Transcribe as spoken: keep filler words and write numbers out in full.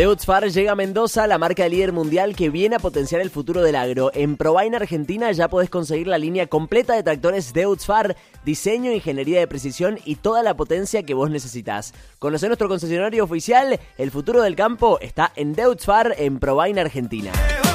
Deutz-Fahr llega a Mendoza, la marca líder mundial que viene a potenciar el futuro del agro. En Provain Argentina ya podés conseguir la línea completa de tractores Deutz-Fahr, diseño, ingeniería de precisión y toda la potencia que vos necesitas. Conocé nuestro concesionario oficial, el futuro del campo está en Deutz-Fahr en Provain Argentina.